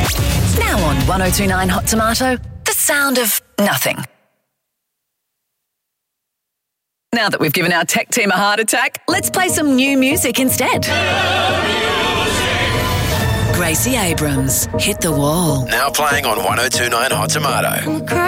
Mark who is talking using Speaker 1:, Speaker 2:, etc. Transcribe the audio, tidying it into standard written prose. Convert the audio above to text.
Speaker 1: Now on 1029 Hot Tomato, the sound of nothing. Now that we've given our tech team a heart attack, let's play some new music instead. Gracie Abrams, Hit the Wall.
Speaker 2: Now playing on 1029 Hot Tomato.